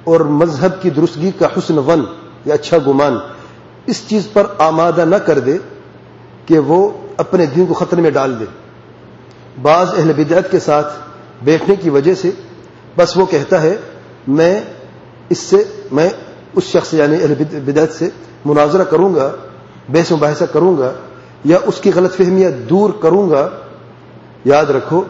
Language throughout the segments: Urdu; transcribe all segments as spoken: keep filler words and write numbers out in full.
اور مذہب کی درستگی کا حسن ون یا اچھا گمان اس چیز پر آمادہ نہ کر دے کہ وہ اپنے دین کو خطرے میں ڈال دے. بعض اہل بدعت کے ساتھ بیٹھنے کی وجہ سے بس وہ کہتا ہے میں اس سے میں اس شخص یعنی اہل بدعت سے مناظرہ کروں گا, بحث و مباحثہ کروں گا یا اس کی غلط فہمیاں دور کروں گا. یاد رکھو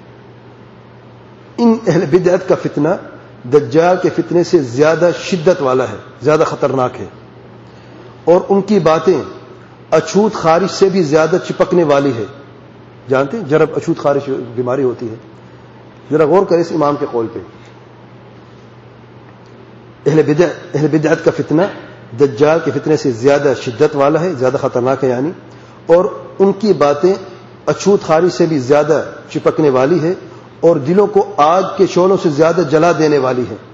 ان اہل بدعت کا فتنہ دجال کے فتنے سے زیادہ شدت والا ہے, زیادہ خطرناک ہے, اور ان کی باتیں اچھوت خارش سے بھی زیادہ چپکنے والی ہے. جانتے ہیں جرب اچھوت خارش بیماری ہوتی ہے, ذرا غور کریں اس امام کے قول پہ. اہل بدعت اہل بدعت کا فتنہ دجال کے فتنے سے زیادہ شدت والا ہے, زیادہ خطرناک ہے یعنی, اور ان کی باتیں اچھوت خارش سے بھی زیادہ چپکنے والی ہے اور دلوں کو آگ کے شعلوں سے زیادہ جلا دینے والی ہے.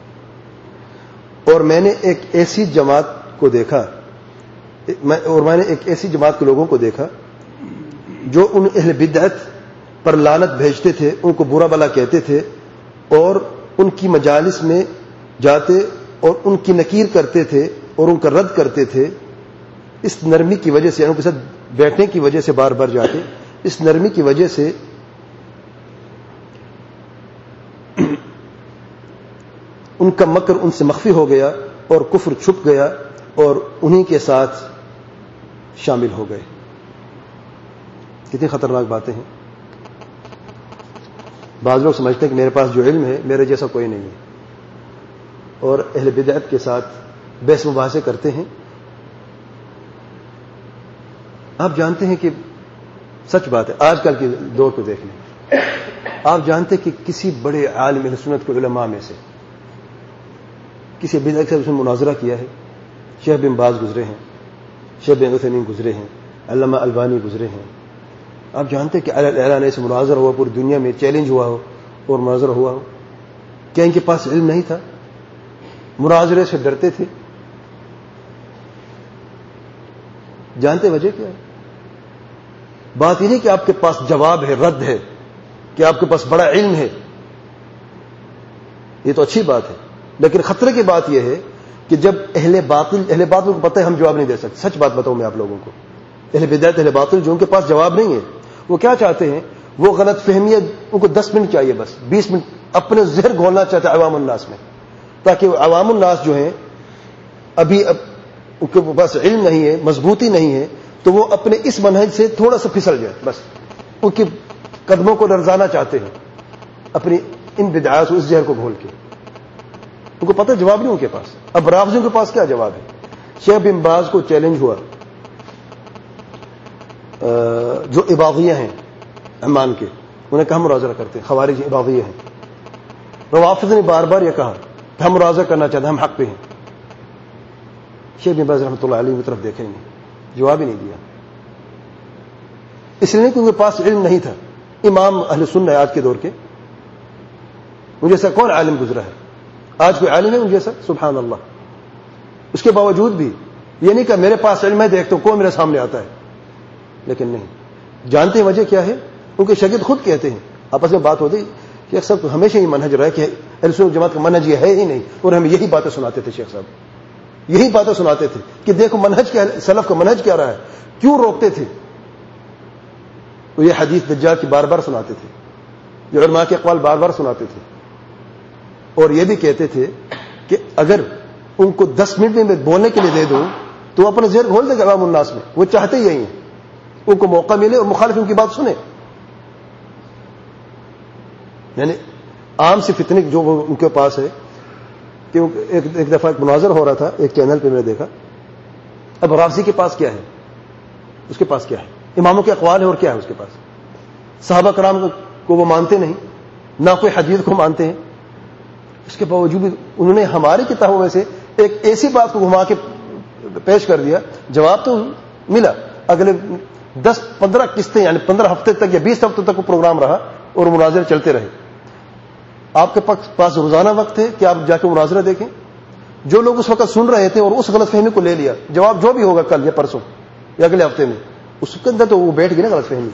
اور میں نے ایک ایسی جماعت کو دیکھا اور میں نے ایک ایسی جماعت کے لوگوں کو دیکھا جو ان اہل بدعت پر لعنت بھیجتے تھے, ان کو برا بھلا کہتے تھے اور ان کی مجالس میں جاتے اور ان کی نکیر کرتے تھے اور ان کا رد کرتے تھے. اس نرمی کی وجہ سے, ان کے ساتھ بیٹھنے کی وجہ سے بار بار جاتے, اس نرمی کی وجہ سے ان کا مکر ان سے مخفی ہو گیا اور کفر چھپ گیا اور انہی کے ساتھ شامل ہو گئے. کتنی خطرناک باتیں ہیں. بعض لوگ سمجھتے ہیں کہ میرے پاس جو علم ہے میرے جیسا کوئی نہیں ہے, اور اہل بدعت کے ساتھ بحث مباحثے کرتے ہیں. آپ جانتے ہیں کہ سچ بات ہے, آج کل کے دور کو دیکھ لیں, آپ جانتے ہیں کہ کسی بڑے عالم اہل سنت کے علماء میں سے کسی بدعت سے اس نے مناظرہ کیا ہے؟ شیخ بن باز گزرے ہیں, شیخ بن عثیمین گزرے ہیں, علامہ البانی گزرے ہیں. آپ جانتے ہیں کہ اعلان سے مناظرہ ہوا, پوری دنیا میں چیلنج ہوا ہو اور مناظرہ ہوا ہو. کیا ان کے پاس علم نہیں تھا؟ مناظرے سے ڈرتے تھے؟ جانتے وجہ کیا ہے؟ بات یہ نہیں کہ آپ کے پاس جواب ہے, رد ہے, کہ آپ کے پاس بڑا علم ہے, یہ تو اچھی بات ہے, لیکن خطرے کی بات یہ ہے کہ جب اہل باطل اہل باطل کو پتہ ہے ہم جواب نہیں دے سکتے. سچ بات بتاؤں میں آپ لوگوں کو, اہل بدعت اہل باطل جو ان کے پاس جواب نہیں ہے, وہ کیا چاہتے ہیں؟ وہ غلط فہمیاں ان کو دس منٹ چاہیے, بس بیس منٹ اپنے زہر گھولنا چاہتے ہیں عوام الناس میں, تاکہ عوام الناس جو ہیں ابھی اب ان کے پاس علم نہیں ہے, مضبوطی نہیں ہے, تو وہ اپنے اس منہج سے تھوڑا سا پھسل جائے, بس ان کے قدموں کو لرزانا چاہتے ہیں اپنی ان بدعات سے اس زہر کو گھول کے. ان کو پتہ جواب نہیں ان کے پاس. اب رافضیوں کے پاس کیا جواب ہے؟ شیخ بن باز کو چیلنج ہوا, جو اباضیہ ہیں عمان کے, انہیں کہا مناظرہ کرتے ہیں, خوارج اباضیہ ہیں. روافض نے بار بار یہ کہا کہ ہم مناظرہ کرنا چاہتے ہیں, ہم حق پہ ہیں. شیخ بن باز رحمۃ اللہ علیہ کی طرف دیکھیں گے, جواب ہی نہیں دیا. اس لیے کہ ان کے پاس علم نہیں تھا. امام اہل سنت آج کے دور کے, ان جیسا کون عالم گزرا ہے؟ آج کوئی عالم ہے ان جیسا؟ سبحان اللہ. اس کے باوجود بھی یہ نہیں کہ میرے پاس علم ہے, دیکھتا ہوں کون میرے سامنے آتا ہے, لیکن نہیں. جانتے ہیں وجہ کیا ہے؟ ان کے شاگرد خود کہتے ہیں, آپس میں بات ہوتی, شیخ صاحب ہمیشہ یہ منہج رہا ہے کہ اہل سنت جماعت کا منہج یہ ہے ہی نہیں, اور ہم یہی باتیں سناتے تھے. شیخ صاحب یہی باتیں سناتے تھے کہ دیکھو منہج کیا, سلف کا منہج کیا رہا ہے. کیوں روکتے تھے؟ وہ یہ حدیث دجال کی بار بار سناتے تھے, جو علماء کے اقوال بار بار سناتے تھے, اور یہ بھی کہتے تھے کہ اگر ان کو دس منٹ میں بولنے کے لیے دے دوں تو وہ اپنا زہر گھول دے گا عوام الناس میں. وہ چاہتے یہی ہیں, ان کو موقع ملے اور مخالف ان کی بات سنے. یعنی عام سی فتنے جو وہ ان کے پاس ہے کہ ایک, ایک دفعہ ایک مناظر ہو رہا تھا ایک چینل پہ, میں نے دیکھا. اب رافضی کے پاس کیا ہے؟ اس کے پاس کیا ہے؟ اماموں کے اقوال ہے, اور کیا ہے اس کے پاس؟ صحابہ کرام کو وہ مانتے نہیں, نہ کوئی حدیث کو مانتے ہیں. اس کے باوجود انہوں نے ہماری کتابوں میں سے ایک ایسی بات کو گھما کے پیش کر دیا, جواب تو ملا. اگلے دس پندرہ قسطیں یعنی پندرہ ہفتے تک یا بیس ہفتوں تک وہ پروگرام رہا اور مناظرے چلتے رہے. آپ کے پاس روزانہ وقت ہے کہ آپ جا کے مناظرہ دیکھیں. جو لوگ اس وقت سن رہے تھے اور اس غلط فہمی کو لے لیا, جواب جو بھی ہوگا کل یا پرسوں یا اگلے ہفتے میں, اس کے اندر تو وہ بیٹھ گئی نا غلط فہمی.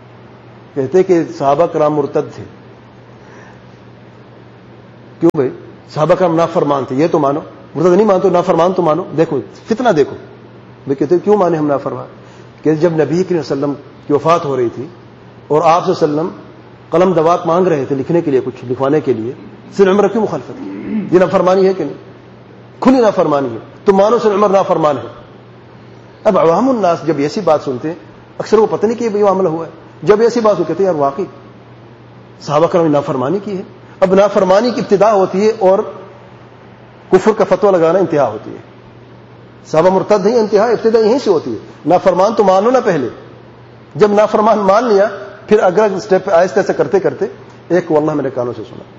کہتے کہ صحابہ کرام مرتد تھے. کیوں بھائی؟ صحابہ کرام نافرمان تھے، یہ تو مانو، مرتد نہیں مانتے نافرمان تو مانو. دیکھو فتنہ دیکھو، وہ کہتے کیوں مانے ہم نافرمان؟ کہ جب نبی کریم صلی اللہ علیہ وسلم کی وفات ہو رہی تھی اور آپ صلی اللہ علیہ وسلم قلم دوات مانگ رہے تھے لکھنے کے لیے، کچھ لکھوانے کے لیے، سر عمر کیوں مخالفت کی؟ یہ نافرمانی ہے کہ نہیں؟ کھلی نافرمانی ہے. تو مانو سر عمر نافرمان ہے. اب عوام الناس جب ایسی بات سنتے ہیں اکثر وہ پتہ نہیں کہ یہ معاملہ ہوا ہے، جب ایسی بات ہو کہتے ہیں یار واقعی صحابہ کرام نے نافرمانی کی ہے. اب نافرمانی کی ابتدا ہوتی ہے اور کفر کا فتویٰ لگانا انتہا ہوتی ہے. صحابہ مرتد نہیں، انتہا ابتدا یہیں سے ہوتی ہے. نافرمان تو مانو نا پہلے، جب نافرمان مان لیا پھر اگر اسٹیپ پہ آہستہ سے کرتے کرتے ایک واللہ میں نے کانوں سے سنا،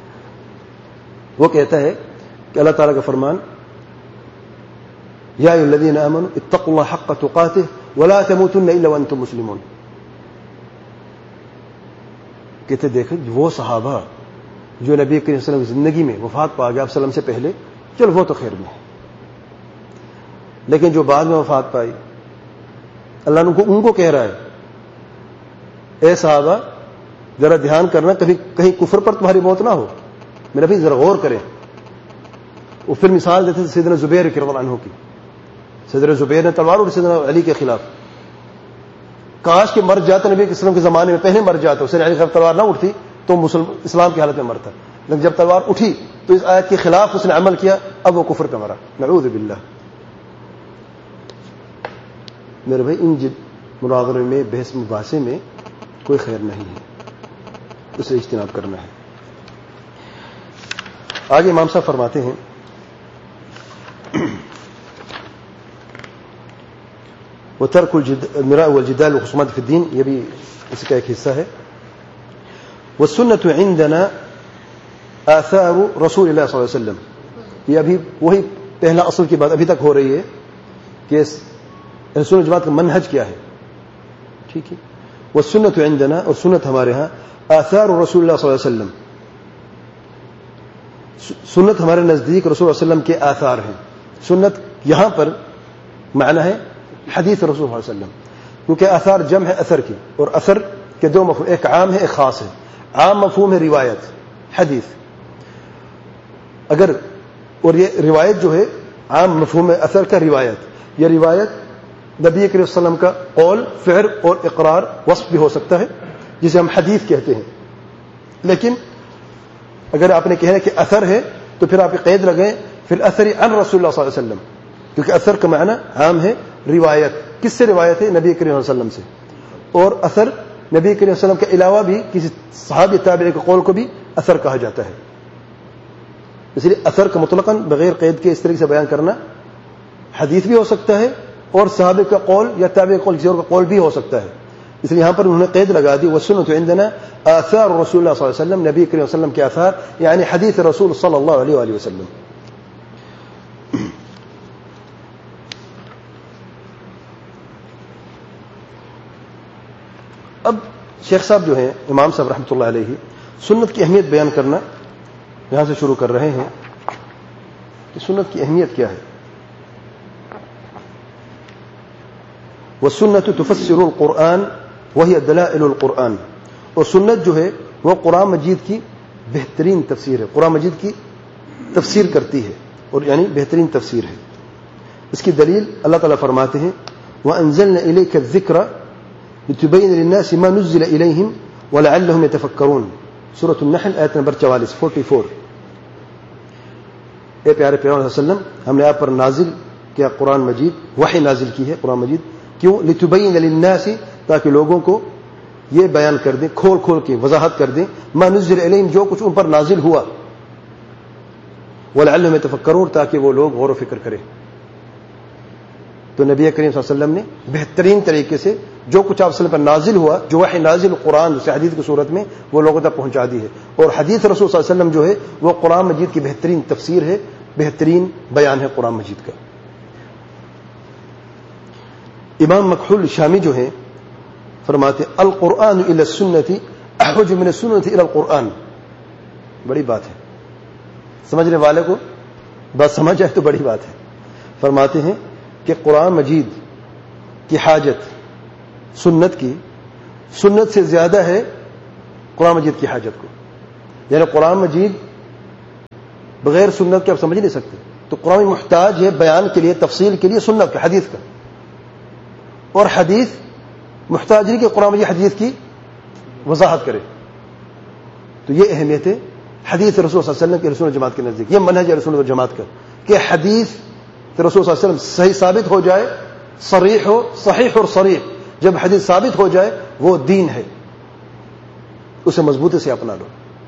وہ کہتا ہے کہ اللہ تعالیٰ کا فرمان یا ایھا الذین آمنوا اتقوا اللہ حق تقاتہ ولا تموتن الا وانتم مسلمون. کہتے دیکھیں وہ صحابہ جو نبی کریم صلی اللہ علیہ وسلم کی زندگی میں وفات پا گیا آپ صلی اللہ علیہ وسلم سے پہلے، چل وہ تو خیر میں ہے، لیکن جو بعد میں وفات پائی اللہ نے ان کو کہہ رہا ہے اے صحابہ ذرا دھیان کرنا کبھی کہیں کفر پر تمہاری موت نہ ہو. میرا بھی ذرا غور کریں. وہ پھر مثال دیتے تھے سیدنا زبیر رضی اللہ عنہ کی. سیدنا زبیر نے تلوار اور سیدنا علی کے خلاف، کاش کہ مر جاتا نبی کے وسلم کے زمانے میں، پہلے مر جاتا، سیدنا علی کے خلاف تلوار نہ اٹھتی تو مسلم اسلام کی حالت میں مرتا، لیکن جب تلوار اٹھی تو اس آیت کے خلاف اس نے عمل کیا، اب وہ کفر پہ مرا. نعوذ باللہ. میرے بھائی ان مناظرے میں بحث مباحثے میں کوئی خیر نہیں ہے، اسے اجتناب کرنا ہے. آگے امام صاحب فرماتے ہیں وترک المراء والجدال والخصومات في الدين، یہ بھی اس کا ایک حصہ ہے. والسنة عندنا آثار رسول اللہ صلی اللہ علیہ وسلم. یہ ابھی وہی پہلا اصل کی بات ابھی تک ہو رہی ہے کہ رسول جماعت کا منہج کیا ہے. ٹھیک ہے. والسنة عندنا، اور سنت ہمارے ہاں آثار رسول اللہ صلی اللہ علیہ وسلم، سنت ہمارے نزدیک رسول اللہ علیہ وسلم کے آثار ہیں. سنت یہاں پر معنی ہے حدیث رسول اللہ علیہ وسلم، کیونکہ آثار جمع ہے اثر کی، اور اثر کے دو مفہوم، ایک عام ہے ایک خاص ہے. عام مفہوم ہے روایت، حدیث. اگر اور یہ روایت جو ہے عام مفہوم ہے اثر کا روایت، یہ روایت نبی کریم صلی اللہ علیہ وسلم کا قول، فعل اور اقرار وصف بھی ہو سکتا ہے جسے ہم حدیث کہتے ہیں. لیکن اگر آپ نے کہنا کہ اثر ہے تو پھر آپ قید لگائیں فی الاثر عن رسول اللہ صلی اللہ علیہ وسلم، کیونکہ اثر کا معنی عام ہے روایت. کس سے روایت ہے؟ نبی کریم صلی اللہ علیہ وسلم سے. اور اثر نبی کریم صلی اللہ علیہ وسلم کے علاوہ بھی کسی صحابی تابعی کے قول کو بھی اثر کہا جاتا ہے. اس لیے اثر کا مطلقاً بغیر قید کے اس طریقے سے بیان کرنا حدیث بھی ہو سکتا ہے اور صحابی کا قول یا تابعی کا قول کسی اور کا قول بھی ہو سکتا ہے. اس لیے یہاں پر انہوں نے قید لگا دی والسنۃ عندنا آثار رسول اللہ صلی اللہ علیہ وسلم، نبی کریم صلی اللہ علیہ وسلم کے آثار یعنی حدیث رسول صلی اللہ علیہ وآلہ وسلم. اب شیخ صاحب جو ہیں امام صاحب رحمۃ اللہ علیہ سنت کی اہمیت بیان کرنا یہاں سے شروع کر رہے ہیں کہ سنت کی اہمیت کیا ہے. والسنة تفسر القرآن وهي دلائل القرآن، اور سنت جو ہے وہ قرآن مجید کی بہترین تفسیر ہے، قرآن مجید کی تفسیر کرتی ہے اور یعنی بہترین تفسیر ہے. اس کی دلیل اللہ تعالیٰ فرماتے ہیں وَأَنزَلْنَا إِلَيْكَ الذِّكْرَ لِتُبَيِّنَ لِلنَّاسِ مَا نُزِّلَ إِلَيْهِمْ وَلَعَلَّهُمْ يَتَفَكَّرُونَ. سورۃ النحل آیت نمبر چوالیس، چوالیس. اے پیارے پیغمبر صلی اللہ علیہ وسلم، ہم نے آپ پر نازل کیا قرآن مجید، وحی نازل کی ہے قرآن مجید. کیوں؟ لِتُبَيِّنَ لِلنَّاسِ، تاکہ لوگوں کو یہ بیان کر دیں، کھول کھول کے وضاحت کر دیں مَا نُزِّلَ إِلَيْهِمْ، جو کچھ ان پر نازل ہوا، وَلَعَلَّهُمْ يَتَفَكَّرُونَ، تاکہ وہ لوگ غور و فکر کریں. تو نبی کریم صلی اللہ علیہ وسلم نے بہترین طریقے سے جو کچھ آپ وسلم پر نازل ہوا، جو وحی نازل قرآن سے حدیث کی صورت میں، وہ لوگوں تک پہنچا دی ہے. اور حدیث رسول صلی اللہ علیہ وسلم جو ہے وہ قرآن مجید کی بہترین تفسیر ہے، بہترین بیان ہے قرآن مجید کا. امام مکحول شامی جو ہیں فرماتے القرآن الی السنۃ احوج من السنۃ الی القرآن. بڑی بات ہے، سمجھنے والے کو بات سمجھ آئے تو بڑی بات ہے. فرماتے ہیں کہ قرآن مجید کی حاجت سنت کی سنت سے زیادہ ہے قرآن مجید کی حاجت کو. یعنی قرآن مجید بغیر سنت کے آپ سمجھ نہیں سکتے. تو قرآن محتاج ہے بیان کے لیے، تفصیل کے لیے سنت کا، حدیث کا. اور حدیث محتاج نہیں کہ قرآن مجید حدیث کی وضاحت کرے. تو یہ اہمیت ہے حدیث رسول صلی اللہ علیہ وسلم کے رسول جماعت کے نزدیک. یہ منہج رسول و جماعت کا کہ حدیث رسول صلی اللہ علیہ وسلم صحیح ثابت ہو جائے، صریح ہو، صحیح اور صریح. جب حدیث ثابت ہو جائے وہ دین ہے، اسے مضبوطی سے اپنا لو.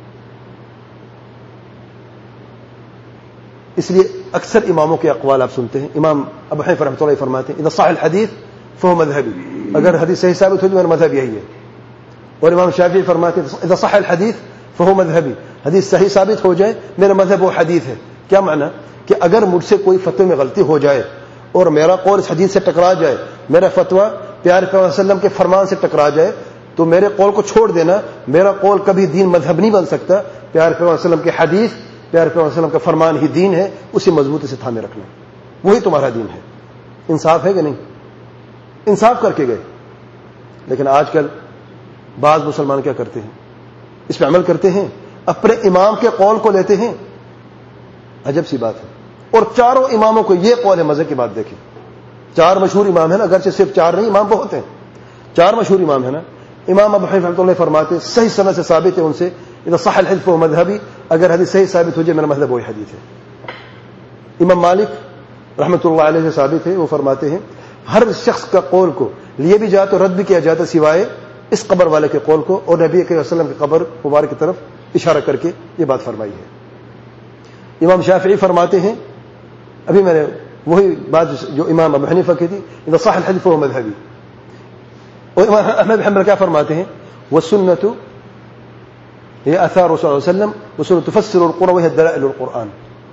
اس لیے اکثر اماموں کے اقوال آپ سنتے ہیں. امام ابو حنیفہ رحمۃ اللہ فرماتے ہیں اذا صح الحدیث فهو مذهبی، اگر حدیث صحیح ثابت ہو جائے میرا مذہب یہی ہے. اور امام شافعی فرماتے ہیں اذا صح الحدیث فهو مذهبی، حدیث صحیح ثابت ہو جائے میرا مذہب وہ حدیث ہے. کیا معنی؟ کہ اگر مجھ سے کوئی فتوے میں غلطی ہو جائے اور میرا قول اس حدیث سے ٹکرا جائے، میرا فتویٰ پیارے پیغمبر صلی اللہ علیہ وسلم کے فرمان سے ٹکرا جائے، تو میرے قول کو چھوڑ دینا. میرا قول کبھی دین مذہب نہیں بن سکتا. پیارے پیغمبر صلی اللہ علیہ وسلم کی حدیث، پیارے پیغمبر صلی اللہ علیہ وسلم کا فرمان ہی دین ہے. اسی مضبوطی سے تھامے رکھنا، وہی تمہارا دین ہے. انصاف ہے کہ نہیں؟ انصاف کر کے گئے. لیکن آج کل بعض مسلمان کیا کرتے ہیں؟ اس پہ عمل کرتے ہیں، اپنے امام کے قول کو لیتے ہیں. عجب سی بات ہے. اور چاروں اماموں کو یہ قول ہے. مزے کی بات دیکھیں، چار مشہور امام ہیں نا، اگرچہ صرف چار نہیں، امام بہت ہیں. چار مشہور امام ہیں نا. امام ابو حنیفہ رحمۃ اللہ فرماتے ہیں صحیح سند سے ثابت ہے ان سے اذا صح الحدیث فهو مذهبی، اگر حدیث صحیح ثابت ہو جائے میرا مذہب وہی حدیث ہے. امام مالک رحمۃ اللہ علیہ سے ثابت ہے، وہ فرماتے ہیں ہر شخص کا قول کو لیے بھی جاتا رد بھی کیا جاتا سوائے اس قبر والے کے قول کو. اور نبی کریم صلی اللہ علیہ وسلم کی قبر مبارک کی طرف اشارہ کر کے یہ بات فرمائی ہے. امام شافعی فرماتے ہیں، ابھی میں نے وہی بات جو امام ابو حنیفہ کی تھی اذا صح الحدیث فهو مذهبی. اور امام احمد بن حنبل کیا فرماتے ہیں؟ والسنة هي آثار رسول الله صلی اللہ علیہ وسلم والسنة تفسر القرآن وهي دلائل القرآن.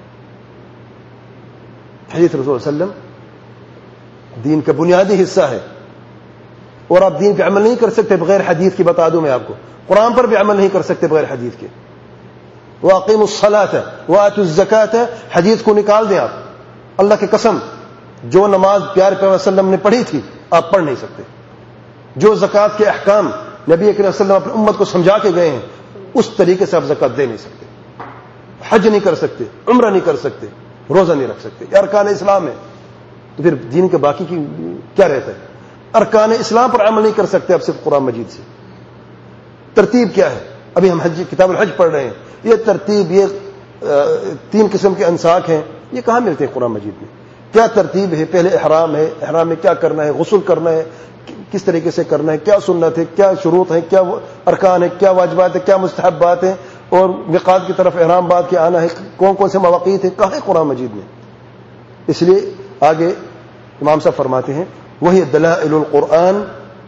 حدیث رسول اللہ صلی اللہ علیہ وسلم دین کا بنیادی حصہ ہے، اور آپ دین پہ عمل نہیں کر سکتے بغیر حدیث کی. بتا دوں میں آپ کو، قرآن پر بھی عمل نہیں کر سکتے بغیر حدیث کے. وَأَقِيمُوا الصَّلَاةَ وَآتُوا الزَّكَاةَ، حدیث کو نکال دیں آپ. اللہ کی قسم، جو نماز پیارے پیغمبر صلی اللہ علیہ وسلم نے پڑھی تھی آپ پڑھ نہیں سکتے. جو زکوٰۃ کے احکام نبی کریم صلی اللہ علیہ وسلم اپنی امت کو سمجھا کے گئے ہیں اس طریقے سے آپ زکوٰۃ دے نہیں سکتے، حج نہیں کر سکتے، عمرہ نہیں کر سکتے، روزہ نہیں رکھ سکتے. یہ ارکان اسلام ہے. تو پھر دین کے باقی کی کیا رہتا ہے؟ ارکان اسلام پر عمل نہیں کر سکتے آپ صرف قرآن مجید سے. ترتیب کیا ہے؟ ابھی ہم حج کتاب الحج پڑھ رہے ہیں. یہ ترتیب، یہ تین قسم کے انساک ہیں، یہ کہاں ملتے ہیں قرآن مجید میں؟ کیا ترتیب ہے؟ پہلے احرام ہے، احرام میں کیا کرنا ہے، غسل کرنا ہے کس طریقے سے کرنا ہے، کیا سنت ہے، کیا شروط ہیں، کیا ارکان ہے، کیا واجبات ہے، کیا مستحبات ہیں، اور میقات کی طرف احرام بعد کے آنا ہے، کون کون سے مواقیت ہیں، کہاں ہے قرآن مجید میں؟ اس لیے آگے امام صاحب فرماتے ہیں وہی دلائل القرآن،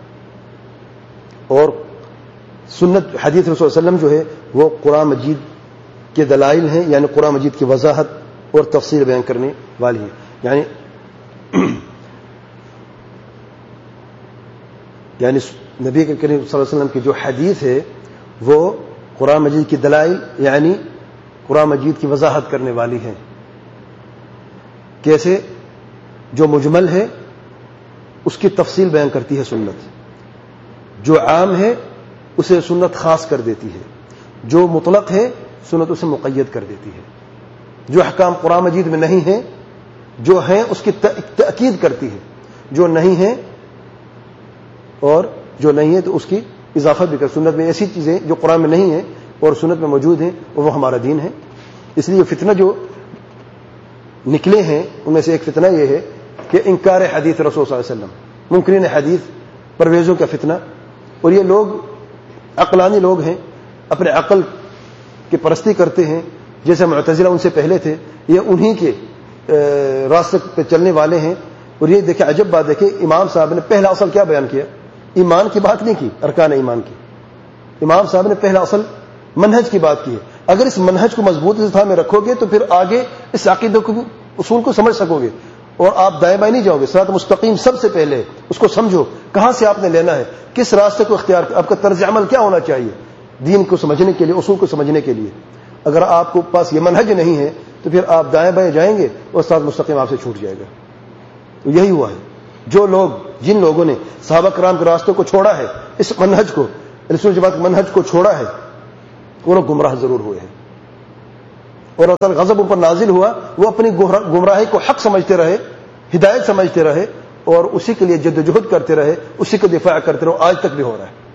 اور سنت حدیث رسول صلی اللہ علیہ وسلم جو ہے وہ قرآن مجید کے دلائل ہیں، یعنی قرآن مجید کی وضاحت اور تفسیر بیان کرنے والی ہیں. یعنی یعنی نبی کریم صلی اللہ علیہ وسلم کی جو حدیث ہے وہ قرآن مجید کی دلائل یعنی قرآن مجید کی وضاحت کرنے والی ہے. کیسے؟ جو مجمل ہے اس کی تفصیل بیان کرتی ہے سنت، جو عام ہے اسے سنت خاص کر دیتی ہے، جو مطلق ہے سنت اسے مقید کر دیتی ہے. جو احکام قرآن مجید میں نہیں ہیں، جو ہیں اس کی تأکید کرتی ہے، جو نہیں ہیں اور جو نہیں ہے تو اس کی اضافت بھی کر. سنت میں ایسی چیزیں جو قرآن میں نہیں ہیں اور سنت میں موجود ہیں وہ ہمارا دین ہے. اس لیے فتنہ جو نکلے ہیں ان میں سے ایک فتنہ یہ ہے کہ انکار حدیث رسول صلی اللہ علیہ وسلم، منکرین حدیث، پرویزوں کا فتنہ. اور یہ لوگ عقلانی لوگ ہیں، اپنے عقل کی پرستی کرتے ہیں، جیسے معتزلہ ان سے پہلے تھے، یہ انہی کے راستے پہ چلنے والے ہیں. اور یہ دیکھیں عجب بات دیکھیں، امام صاحب نے پہلا اصل کیا بیان کیا؟ ایمان کی بات نہیں کی، ارکان ایمان کی. امام صاحب نے پہلا اصل منہج کی بات کی ہے. اگر اس منہج کو مضبوط استھا میں رکھو گے تو پھر آگے اس عقیدے کو اصول کو سمجھ سکو گے اور آپ دائیں بائیں نہیں جاؤ گے. صراط مستقیم سب سے پہلے اس کو سمجھو، کہاں سے آپ نے لینا ہے، کس راستے کو اختیار، آپ کا طرز عمل کیا ہونا چاہیے دین کو سمجھنے کے لیے، اصول کو سمجھنے کے لیے. اگر آپ کو پاس یہ منہج نہیں ہے تو پھر آپ دائیں بائیں جائیں گے اور صراط مستقیم آپ سے چھوٹ جائے گا. تو یہی ہوا ہے. جو لوگ، جن لوگوں نے صحابہ کرام کے راستے کو چھوڑا ہے، اس منہج کو، رسول جماعت کے منہج کو چھوڑا ہے، وہ لوگ گمراہ ضرور ہوئے ہیں. اور اللہ تعالیٰ غضب ان پر نازل ہوا، وہ اپنی گمراہی کو حق سمجھتے رہے، ہدایت سمجھتے رہے، اور اسی کے لیے جدوجہد کرتے رہے، اسی کا دفاع کرتے رہے، آج تک بھی ہو رہا ہے۔